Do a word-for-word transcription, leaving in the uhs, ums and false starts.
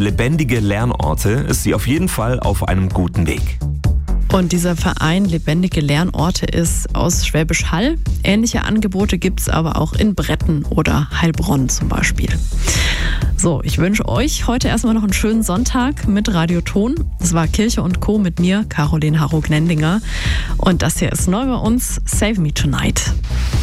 Lebendige Lernorte ist sie auf jeden Fall auf einem guten Weg. Und dieser Verein Lebendige Lernorte ist aus Schwäbisch Hall. Ähnliche Angebote gibt es aber auch in Bretten oder Heilbronn zum Beispiel. So, ich wünsche euch heute erstmal noch einen schönen Sonntag mit Radio Ton. Das war Kirche und Co. mit mir, Caroline Harro-Gnendinger. Und das hier ist neu bei uns, Save Me Tonight.